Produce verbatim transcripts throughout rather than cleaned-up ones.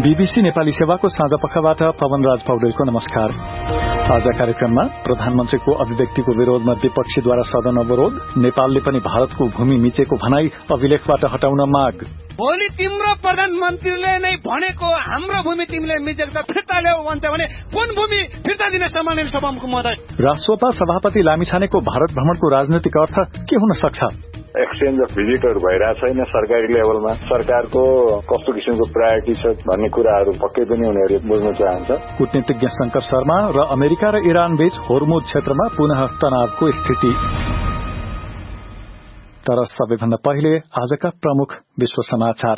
BBC Nepali सेवाको साँझ पखबाट पवनराज पौडेलको नमस्कार। आज कार्यक्रममा प्रधानमन्त्रीको अभिव्यक्तिको विरोधमा विपक्षीद्वारा सदन अवरोध, नेपालले पनि भारतको भूमि मिचेको भनाई अभिलेखबाट हटाउन माग। भोलि तिम्रो प्रधानमन्त्रीले नै भनेको हाम्रो भूमि तिमीले मिचेको छ फिर्ता ल्याऊ भन्छ भने कुन भूमि फिर्ता दिन सम्माननीय सभामुख महोदय? राष्ट्रपा सभापति लामिछानेको भारत भ्रमणको राजनैतिक अर्थ के हुन सक्छ? एक्सचेन्ज अफ भिजिटहरू भइरहेको छैन सरकारी लेभलमा। सरकारको कस्तो किसिमको प्रायोरिटी छ भन्ने कुराहरू पक्कै पनि उनीहरूले बुझ्न चाहन्छ। कूटनीतिज्ञ शंकर शर्मा र अमेरिका र इरान बीच होर्मुज क्षेत्रमा पुनः तनावको स्थिति। तर सबैभन्दा पहिले आजका प्रमुख विश्व समाचार।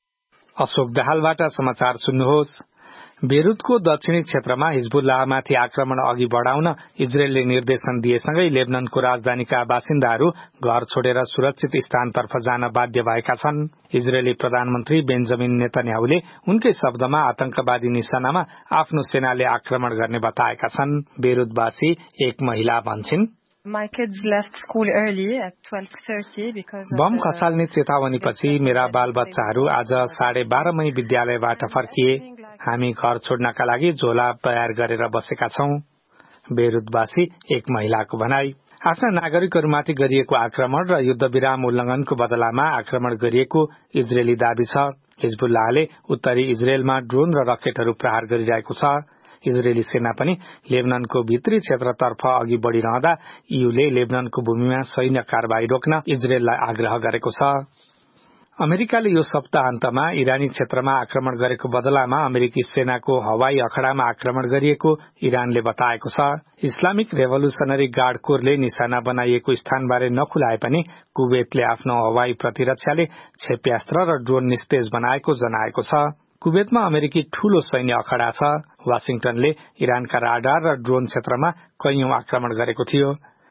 अशोक दाहालबाट समाचार सुन्नुहोस्। बेरुतको दक्षिणी क्षेत्रमा हिजबुल्लाहमाथि आक्रमण अघि बढ़ाउन इजरायलले निर्देशन दिएसँगै लेबननको राजधानीका बासिन्दाहरू घर छोडेर सुरक्षित स्थानतर्फ जान बाध्य भएका छन्। इजरायली प्रधानमन्त्री बेन्जामिन नेतन्याहुले उनकै शब्दमा आतंकवादी निशानामा आफ्नो सेनाले आक्रमण गर्ने बताएका छन्। बेरुतवासी एक महिला भन्छिन्, My kids left school early at twelve thirty because bomb खसाल्ने चेतावनीपछि मेरा बाल बच्चाहरू आज साढे बाह्र मै विद्यालयबाट फर्किए। हामी घर छोड्नका लागि झोला तयार गरेर बसेका छौं। बेरुतवासी एक महिलाको भनाई। आफ्ना नागरिकहरूमाथि गरिएको आक्रमण र युद्धविराम उल्लंघनको बदलामा आक्रमण गरिएको इजरायली दाबी छ। हिजबुल्लाहले उत्तरी इजरायलमा ड्रोन र रकेटहरू प्रहार गरिरहेको छ। इजरायली सेना पनि लेबननको भित्री क्षेत्रतर्फ अघि बढ़िरहँदा ईयूले लेबननको भूमिमा सैन्य कारवाही रोक्न इजरायललाई आग्रह गरेको छ। अमेरिकाले यो सप्ताहन्तमा इरानी क्षेत्रमा आक्रमण गरेको बदलामा अमेरिकी सेनाको हवाई अखड़ामा आक्रमण गरिएको इरानले बताएको छ। इस्लामिक रेभोल्युशनरी गार्ड कोरले निशाना बनाइएको स्थानबारे नखुलाए पनि कुवेतले आफ्नो हवाई प्रतिरक्षाले क्षेप्यास्त्र र ड्रोन निस्तेज बनाएको जनाएको छ। कुवेतमा अमेरिकी ठूलो सैन्य अखड़ा छ। वाशिंगटनले इरानका राडार र ड्रोन क्षेत्रमा कैयौं आक्रमण गरेको थियो।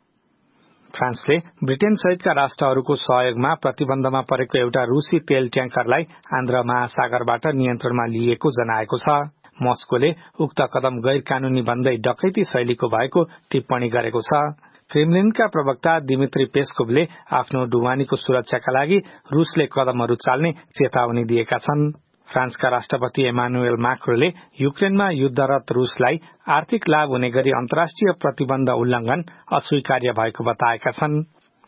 फ्रान्सले ब्रिटेन सहितका राष्ट्रहरूको सहयोगमा प्रतिबन्धमा परेको एउटा रूसी तेल ट्याङ्करलाई आन्ध्र महासागरबाट नियन्त्रणमा लिएको जनाएको छ। मस्कोले उक्त कदम गैर कानूनी भन्दै डकैती शैलीको भएको टिप्पणी गरेको छ। क्रेमलिनका प्रवक्ता दिमित्री पेस्कोभले आफ्नो ढुवानीको सुरक्षाका लागि रूसले कदमहरू चाल्ने चेतावनी दिएका छन्। फ्रान्सका राष्ट्रपति एमानुएल माक्रोले युक्रेनमा युद्धरत रूसलाई आर्थिक लाभ हुने गरी अन्तर्राष्ट्रिय प्रतिबन्ध उल्लंघन अस्वीकार्य भएको बताएका छन्।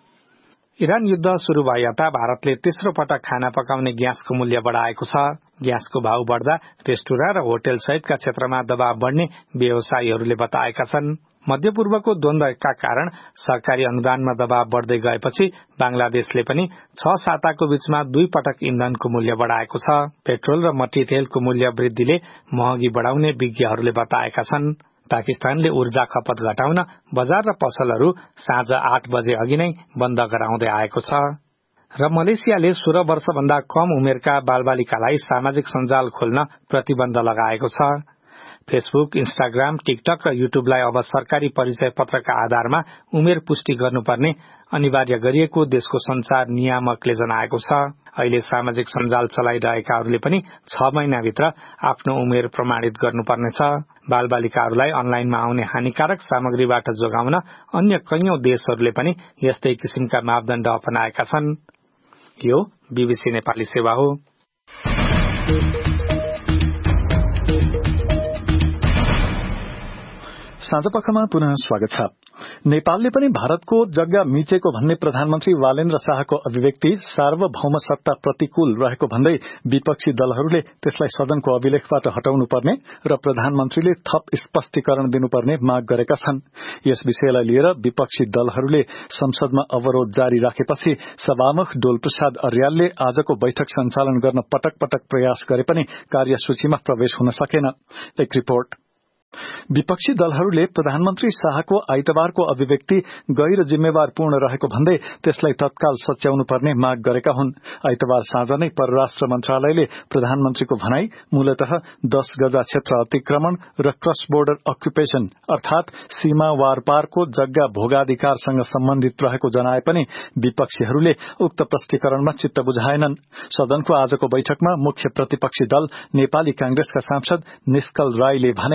इरान युद्ध शुरू भए यता भारतले तेस्रो पटक खाना पकाउने ग्यासको मूल्य बढ़ाएको छ। ग्यासको भाव बढ़दा रेस्टुरा र होटल सहितका क्षेत्रमा दबाव बढ़ने व्यवसायीहरूले बताएका छन्। मध्यपूर्वको द्वन्द्वका कारण सरकारी अनुदानमा दबाव बढ़दै गएपछि बांग्लादेशले पनि छ साताको बीचमा दुई पटक इन्धनको मूल्य बढ़ाएको छ। पेट्रोल र मट्टी तेलको मूल्य वृद्धिले महँगी बढ़ाउने विज्ञहरूले बताएका छन्। पाकिस्तानले ऊर्जा खपत घटाउन बजार र पसलहरू साँझ आठ बजे अघि नै बन्द गराउँदै आएको छ। र मलेसियाले सोह्र वर्षभन्दा कम उमेरका बालबालिकालाई सामाजिक सञ्जाल खोल्न प्रतिबन्ध लगाएको छ। फेसबुक, इन्स्टाग्राम, टिकटक र युट्युबलाई अब सरकारी परिचय पत्रका आधारमा उमेर पुष्टि गर्नुपर्ने अनिवार्य गरिएको देशको संचार नियामकले जनाएको छ। अहिले सामाजिक सञ्जाल चलाइरहेकाहरूले पनि छ महिनाभित्र आफ्नो उमेर प्रमाणित गर्नुपर्नेछ। बालबालिकाहरूलाई अनलाइनमा आउने हानिकारक सामग्रीबाट जोगाउन अन्य कैयौं देशहरूले पनि यस्तै किसिमका मापदण्ड अपनाएका छन्। यो बीबीसी नेपाली सेवा हो। साँझपखमा पुनः स्वागत छ। नेपालले पनि भारतको जग्गा मिचेको भन्ने प्रधानमन्त्री वालेन्द्र शाहको अभिव्यक्ति सार्वभौम सत्ता प्रतिकूल रहेको भन्दै विपक्षी दलहरूले त्यसलाई सदनको अभिलेखबाट हटाउनुपर्ने र प्रधानमन्त्रीले थप स्पष्टीकरण दिनुपर्ने माग गरेका छन्। यस विषयलाई लिएर विपक्षी दलहरूले संसदमा अवरोध जारी राखेपछि सभामुख डोलप्रसाद अर्यालले आजको बैठक सञ्चालन गर्न पटक पटक प्रयास गरे पनि कार्यसूचीमा प्रवेश हुन सकेन। एक रिपोर्ट। विपक्षी दलहरूले प्रधानमन्त्री शाहको आइतबारको अभिव्यक्ति गैर जिम्मेवारपूर्ण रहेको भन्दै त्यसलाई तत्काल सच्याउनुपर्ने माग गरेका हुन्। आइतबार साँझ नै परराष्ट्र मन्त्रालयले प्रधानमन्त्रीको भनाई मूलतः दस गजा क्षेत्र अतिक्रमण र क्रस बोर्डर अक्युपेशन अर्थात सीमा वारपारको जग्गा भोगाधिकारसँग सम्बन्धित रहेको जनाए पनि विपक्षीहरूले उक्त प्रष्टीकरणमा चित्त बुझाएनन्। सदनको आजको बैठकमा मुख्य प्रतिपक्षी दल नेपाली कांग्रेसका सांसद निष्कल राईले भने,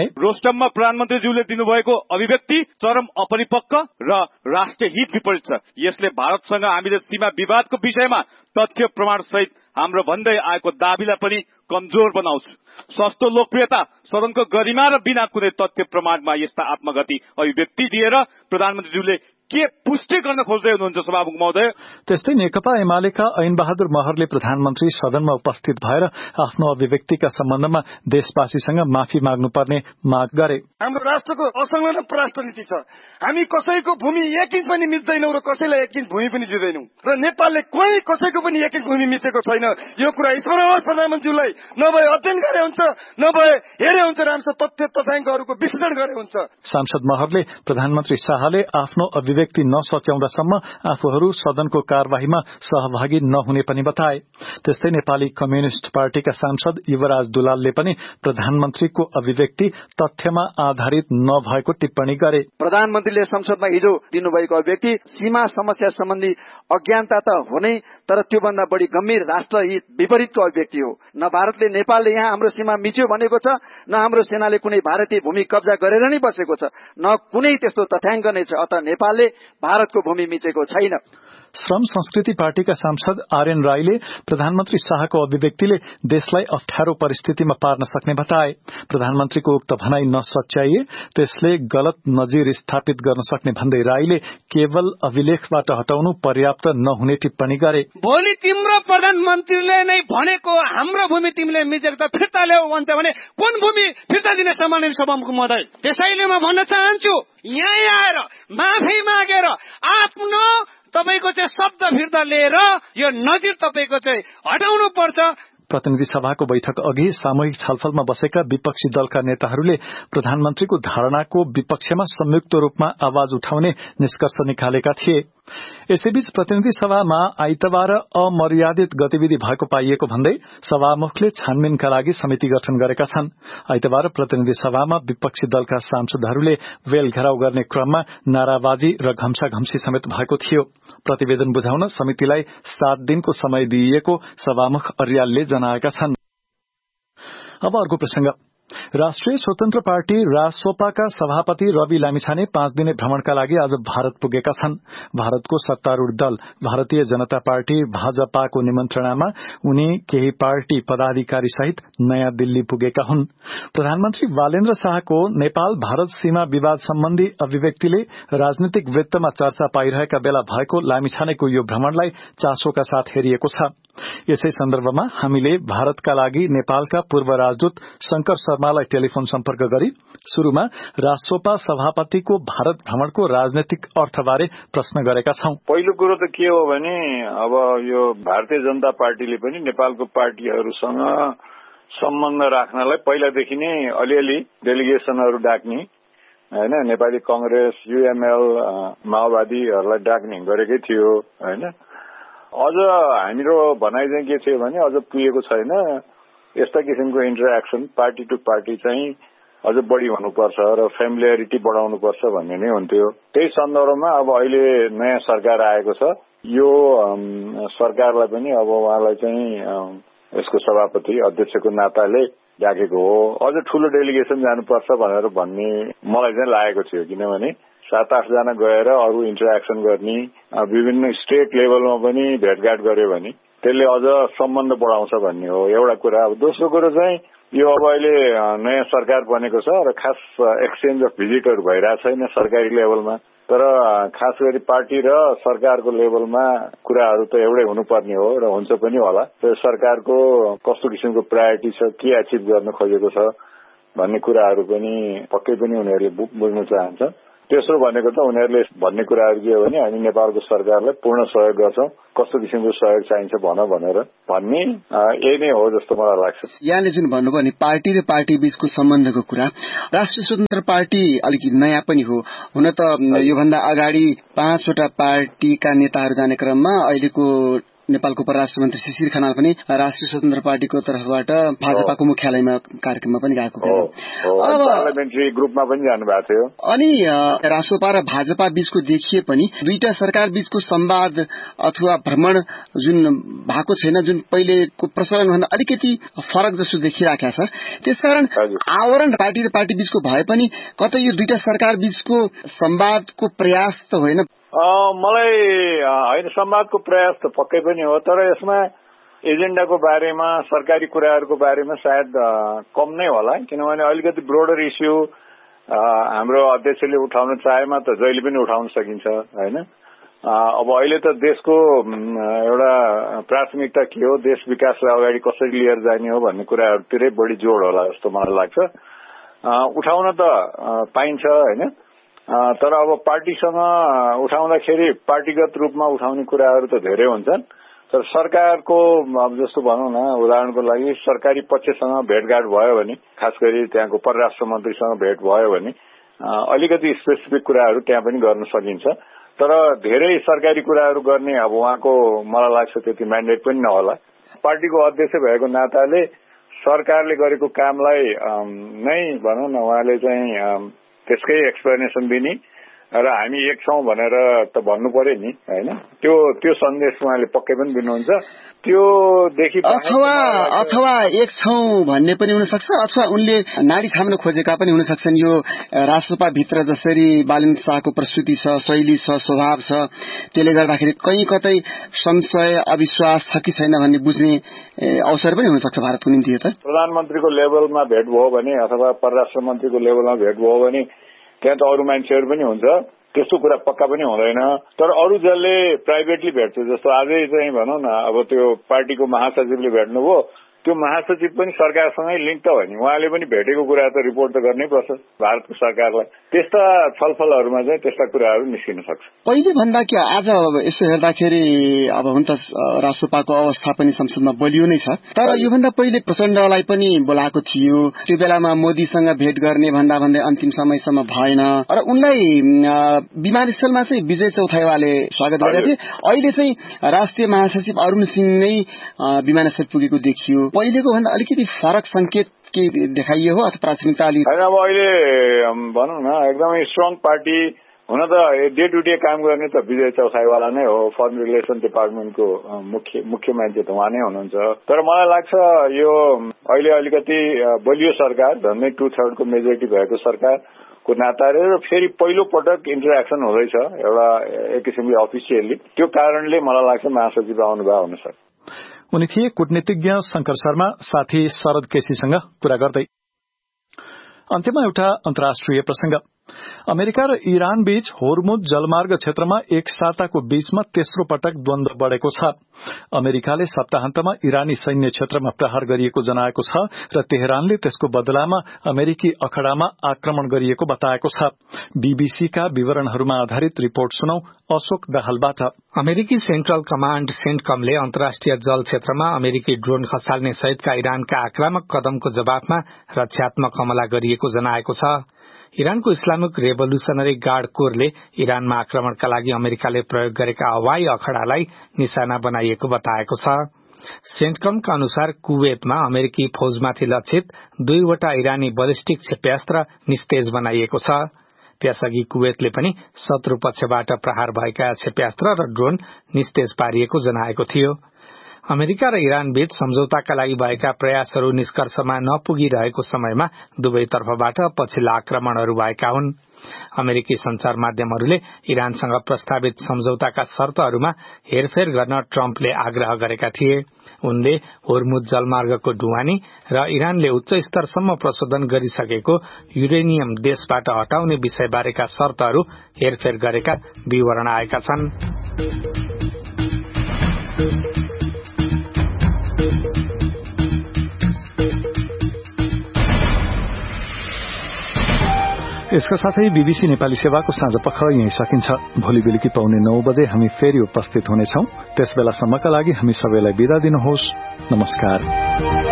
सिस्टममा प्रधानमन्त्रीज्यूले दिनुभएको अभिव्यक्ति चरम अपरिपक्व र राष्ट्रिय हित विपरीत छ। यसले भारतसँग हामीले सीमा विवादको विषयमा तथ्य प्रमाण सहित हाम्रो भन्दै आएको दाबीलाई पनि कमजोर बनाउँछ। सस्तो लोकप्रियता, सदनको गरिमा र बिना कुनै तथ्य प्रमाणमा यस्ता आत्मघाती अभिव्यक्ति दिएर प्रधानमन्त्रीज्यूले के पुष्टि गर्न खोज्दै हुनुहुन्छ सभामुख महोदय? त्यस्तै नेकपा एमालेका ऐन बहादुर महरले प्रधानमन्त्री सदनमा उपस्थित भएर आफ्नो अभिव्यक्तिका सम्बन्धमा देशवासीसँग माफी माग्नुपर्ने माग गरे। हाम्रो राष्ट्रको असंलग्न परराष्ट्र नीति छ। हामी कसैको भूमि एक इन्च पनि मिच्दैनौं र कसैलाई एक इन्च भूमि पनि दिँदैनौं र नेपालले कोही कसैको पनि एक इन्च भूमि मिचेको छैन। यो कुरा स्मरण होस् प्रधानमन्त्रीलाई। नभए अध्ययन गरे हुन्छ, नभए हेरे हुन्छ, राम्रो तथ्य तथ्याङ्कहरूको विश्लेषण गरे हुन्छ। सांसद महरले प्रधानमन्त्री शाहले आफ्नो अभिव्यक्ति नसच्याउँदासम्म आफूहरू सदनको कार्यवाहीमा सहभागी नहुने पनि बताए। त्यस्तै नेपाली कम्युनिष्ट पार्टीका सांसद युवराज दुलालले पनि प्रधानमन्त्रीको अभिव्यक्ति तथ्यमा आधारित नभएको टिप्पणी गरे। प्रधानमन्त्रीले संसदमा हिजो दिनुभएको अभिव्यक्ति सीमा समस्या सम्बन्धी अज्ञानता त हो नै, तर त्योभन्दा बढी गम्भीर राष्ट्रहित विपरीतको अभिव्यक्ति हो। न भारतले नेपालले यहाँ हाम्रो सीमा मिच्यो भनेको छ, न हाम्रो सेनाले कुनै भारतीय भूमि कब्जा गरेर नै बसेको छ, न कुनै त्यस्तो तथ्याङ्क नै छ। अत नेपालले भारतको भूमि मिचेको छैन। श्रम संस्कृति पार्टीका सांसद आर्यन राईले प्रधानमन्त्री शाहको अभिव्यक्तिले देशलाई अप्ठ्यारो परिस्थितिमा पार्न सक्ने बताए। प्रधानमन्त्रीको उक्त भनाई नसच्याइए त्यसले गलत नजिर स्थापित गर्न सक्ने भन्दै राईले केवल अभिलेखबाट हटाउनु पर्याप्त नहुने टिप्पणी गरे। भोलि तिम्रो प्रधानमन्त्रीले नै भनेको हाम्रो भूमि तिमीले मिचेको त फिर्ता ल्याऊ भन्छ भने कुन भूमि फिर्ता दिने सम्माननीय सभामुख महोदय? त्यसैले म भन्न चाहन्छु, यहाँ आएर माफी मागेर आफ्नो तपाईको चाहिँ शब्द फिर्ता लिएर यो नजिर तपाईको चाहिँ हटाउनु पर्छ। प्रतिनिधि सभाको बैठक अघि सामूहिक छलफलमा बसेका विपक्षी दलका नेताहरूले प्रधानमन्त्रीको धारणाको विपक्षमा संयुक्त रूपमा आवाज उठाउने निष्कर्ष निकालेका थिए। यसैबीच प्रतिनिधि सभामा आइतबार अमर्यादित गतिविधि भएको पाइएको भन्दै सभामुखले छानबिनका लागि समिति गठन गरेका छन्। आइतबार प्रतिनिधि सभामा विपक्षी दलका सांसदहरूले वेल घेराउ गर्ने क्रममा नाराबाजी र घम्साघम्सी समेत भएको थियो। प्रतिवेदन बुझाउन समितिलाई सात दिनको समय दिइएको सभामुख अर्यालले जनाएका छन्। अब अर्को प्रसंग। राष्ट्रिय स्वतन्त्र पार्टी रासोपाका सभापति रवि लामिछाने पाँच दिने भ्रमणका लागि आज भारत पुगेका छन्। भारतको सत्तारूढ़ दल भारतीय जनता पार्टी भाजपाको निमन्त्रणामा उनी केही पार्टी पदाधिकारी सहित नयाँ दिल्ली पुगेका हुन्। प्रधानमन्त्री वालेन्द्र शाहको नेपाल भारत सीमा विवाद सम्बन्धी अभिव्यक्तिले राजनीतिक वृत्तमा चर्चा पाइरहेका बेला भएको लामिछानेको यो भ्रमणलाई चासोका साथ हेरिएको छ। यसै सन्दर्भमा हामीले भारतका लागि नेपालका पूर्व राजदूत शंकर शर्मालाई टेलिफोन सम्पर्क गरी शुरूमा रासोपा सभापतिको भारत भ्रमणको राजनैतिक अर्थबारे प्रश्न गरेका छौं। पहिलो कुरो त के हो भने अब यो भारतीय जनता पार्टीले पनि नेपालको पार्टीहरूसँग सम्बन्ध राख्नलाई पहिलादेखि नै अलिअलि डेलिगेशनहरू डाक्ने हैन, नेपाली कांग्रेस, युएमएल, माओवादीहरूलाई डाक्ने गरेकै थियो हैन। अझ हाम्रो भनाइ चाहिँ के थियो भने अझ पुगेको छैन, यस्ता किसिमको इन्टरेक्सन पार्टी टु पार्टी चाहिँ अझ बढी हुनुपर्छ र फ्यामिलियरिटी बढाउनुपर्छ भन्ने नै हुन्थ्यो। त्यही सन्दर्भमा अब अहिले नयाँ सरकार आएको छ, यो सरकारलाई पनि अब उहाँलाई चाहिँ यसको सभापति अध्यक्षको नाताले डाकेको हो। अझ ठूलो डेलिगेसन जानुपर्छ भनेर भन्ने मलाई चाहिँ लागेको थियो, किनभने सात आठ जना गएर अरू इन्टरेक्सन गर्ने, विभिन्न स्टेट लेभलमा पनि भेटघाट गर्यो भने त्यसले अझ सम्बन्ध बढाउँछ भन्ने हो एउटा कुरा। अब दोस्रो कुरो चाहिँ यो अब अहिले नयाँ सरकार बनेको छ र खास एक्सचेन्ज अफ भिजिटहरू भइरहेको छैन सरकारी लेभलमा, तर खास गरी पार्टी र सरकारको लेभलमा कुराहरू त एउटै हुनुपर्ने हो र हुन्छ पनि होला। सरकारको कस्तो किसिमको प्रायोरिटी छ, के एचिभ गर्न खोजेको छ भन्ने कुराहरू पनि पक्कै पनि उनीहरूले बुझ्न चाहन्छ। तेस्रो भनेको त उनीहरूले भन्ने कुराहरू के हो भने हामी नेपालको सरकारलाई पूर्ण सहयोग गर्छौं, कस्तो किसिमको सहयोग चाहिन्छ भन भनेर भन्ने यही नै हो जस्तो मलाई लाग्छ। यहाँले जुन भन्नुभयो नि पार्टी र पार्टी बीचको सम्बन्धको कुरा, राष्ट्रिय स्वतन्त्र पार्टी अलिकति नयाँ पनि हो। हुन त योभन्दा अगाडि पाँचवटा पार्टीका नेताहरू जाने क्रममा अहिलेको नेपालको परराष्ट्र मन्त्री शिशिर खनाल पनि राष्ट्रिय स्वतन्त्र पार्टीको तर्फबाट भाजपाको मुख्यालयमा कार्यक्रममा पनि गएको थियो। पार्लियामेन्ट्री ग्रुपमा पनि जानु भएको थियो। अनि रासोपा र भाजपा बीचको देखिए पनि दुईटा सरकार बीचको संवाद अथवा भ्रमण जुन भएको छैन, जुन पहिलेको प्रचलनभन्दा अलिकति फरक जस्तो देखिरहेको छ। त्यसकारण आवरण पार्टी र पार्टी बीचको भए पनि कतै यो दुईटा सरकार बीचको संवादको प्रयास त होइन? मलाई होइन, संवादको प्रयास त पक्कै पनि हो, तर यसमा एजेन्डाको बारेमा सरकारी कुराहरूको बारेमा सायद कम नै होला, किनभने अलिकति ब्रोडर इस्यु हाम्रो अध्यक्षले उठाउन चाहेमा त जहिले पनि उठाउन सकिन्छ होइन। अब अहिले त देशको एउटा प्राथमिकता के हो, देश विकासलाई अगाडि कसरी लिएर जाने हो भन्ने कुराहरूतिरै बढी जोड होला जस्तो मलाई लाग्छ। उठाउन त पाइन्छ होइन, तर अब पार्टीसँग उठाउँदाखेरि पार्टीगत रूपमा उठाउने कुराहरू त धेरै हुन्छन्, तर सरकारको अब जस्तो भनौँ न, उदाहरणको लागि सरकारी पक्षसँग भेटघाट भयो भने, खास गरी त्यहाँको परराष्ट्र मन्त्रीसँग भेट भयो भने अलिकति स्पेसिफिक कुराहरू त्यहाँ पनि गर्न सकिन्छ। तर धेरै सरकारी कुराहरू गर्ने अब उहाँको मलाई लाग्छ त्यति म्यान्डेट पनि नहोला। पार्टीको अध्यक्ष भएको नाताले सरकारले गरेको कामलाई नै भनौँ न उहाँले चाहिँ त्यसकै एक्सप्लेनेसन दिने र हामी एक छौं भनेर त भन्नु पर्यो नि होइन। त्यो त्यो सन्देश उहाँले पक्कै पनि दिनुहुन्छ। त्योदेखि अथवा अथवा एक छौं भन्ने पनि हुन सक्छ, अथवा उनले नाडी छाम्न खोजेका पनि हुन सक्छन्। यो राष्ट्रपा भित्र जसरी बालेन्द्र शाहको प्रस्तुति छ, शैली छ, स्वभाव छ, त्यसले गर्दाखेरि कहीँ कतै संशय अविश्वास छ कि छैन भन्ने बुझ्ने अवसर पनि हुन सक्छ भारतको निम्ति। त प्रधानमन्त्रीको लेभलमा भेट भयो भने अथवा परराष्ट्र मन्त्रीको लेभलमा भेट भयो भने त्यहाँ त अरू मान्छेहरू पनि हुन्छ, त्यस्तो कुरा पक्का पनि हुँदैन। तर अरू जसले प्राइभेटली भेट्छ, जस्तो आजै चाहिँ भनौँ न अब त्यो पार्टीको महासचिवले भेट्नुभयो, त्यो महासचिव पनि सरकारसँगै लिङ्क त हो नि, उहाँले पनि भेटेको कुरा त रिपोर्ट त गर्नै पर्छ भारतको सरकारलाई। त्यस्ता छलफलहरूमा चाहिँ त्यस्ता कुराहरू निस्किन सक्छ। पहिले भन्दा कि आज यसो हेर्दाखेरि अब हुन त राष्ट्रपाको अवस्था पनि संसदमा बलियो नै छ, तर योभन्दा पहिले प्रचण्डलाई पनि बोलाएको थियो। त्यो बेलामा मोदीसँग भेट गर्ने भन्दा भन्दै अन्तिम समयसम्म भएन र उनलाई विमानस्थलमा चाहिँ विजय चौथाइवाले स्वागत गरेका थिए। अहिले चाहिँ राष्ट्रिय महासचिव अरुण सिंह नै विमानस्थल पुगेको देखियो। पहिलेको भन्दा अलिकति फरक संकेत के देखाइयो हो अथवा प्राथमिकता अलि होइन? अब अहिले भनौँ न एकदमै स्ट्रङ पार्टी हुन त डे टु डे काम गर्ने त विजय चौथाइवाला नै हो, फरेन रिलेसन डिपार्टमेन्टको मुख्य मुख्य मान्छे त उहाँ नै हुनुहुन्छ। तर मलाई लाग्छ यो अहिले अलिकति बलियो सरकार, झन्डै टु थर्डको मेजोरिटी भएको सरकारको नाताले र फेरि पहिलो पटक इन्टरेक्सन हुँदैछ एउटा एक किसिमले अफिसियली, त्यो कारणले मलाई लाग्छ महासचिव आउनुभयो हुन सक्छ। उनी थिए कूटनीतिज्ञ शंकर शर्मा, साथी शरद केसीसँग कुरा गर्दै। अन्त्यमा एउटा अन्तर्राष्ट्रिय प्रसंग। अमेरिका र इरान बीच होर्मुज जलमार्ग क्षेत्रमा एक साताको बीचमा तेस्रो पटक द्वन्द्व बढ़ेको छ। अमेरिकाले सप्ताहन्तमा इरानी सैन्य क्षेत्रमा प्रहार गरिएको जनाएको छ र तेहरानले त्यसको बदलामा अमेरिकी अखडामा आक्रमण गरिएको बताएको छ। बीबीसीका विवरणहरूमा आधारित रिपोर्ट सुनौ अशोक दाहालबाट। अमेरिकी सेन्ट्रल कमाण्ड सेन्टकमले अन्तर्राष्ट्रिय जल क्षेत्रमा अमेरिकी ड्रोन खसाल्ने सहितका इरानका आक्रामक कदमको जवाफमा रक्षात्मक हमला गरिएको जनाएको छ। इरानको इस्लामिक रेभोल्युशनरी गार्ड कोरले इरानमा आक्रमणका लागि अमेरिकाले प्रयोग गरेका हवाई अखडालाई निशाना बनाइएको बताएको छ। सेन्टकमका अनुसार कुवेतमा अमेरिकी फौजमाथि लक्षित दुईवटा इरानी बलिस्टिक क्षेप्यास्त्र निस्तेज बनाइएको छ। त्यसअघि कुवेतले पनि शत्रु पक्षबाट प्रहार भएका क्षेप्यास्त्र र ड्रोन निस्तेज पारिएको जनाएको थियो। अमेरिका र इरान बीच सम्झौताका लागि भएका प्रयासहरू निष्कर्षमा नपुगिरहेको समयमा दुवै तर्फबाट पछिल्ला आक्रमणहरू भएका हुन्। अमेरिकी संचार माध्यमहरूले इरानसँग प्रस्तावित सम्झौताका शर्तहरूमा हेरफेर गर्न ट्रम्पले आग्रह गरेका थिए। उनले होर्मुज जलमार्गको ढुवानी र इरानले उच्च स्तरसम्म प्रशोधन गरिसकेको युरेनियम देशबाट हटाउने विषयबारेका शर्तहरू हेरफेर गरेका विवरण आएका छन्। यसका साथै बीबीसी नेपाली सेवाको साँझ पख यही सकिन्छ। भोलि बेलुकी पाउने नौ बजे हामी फेरि उपस्थित हुनेछौं। त्यसबेलासम्मका लागि हामी सबैलाई बिदा दिनुहोस्। नमस्कार।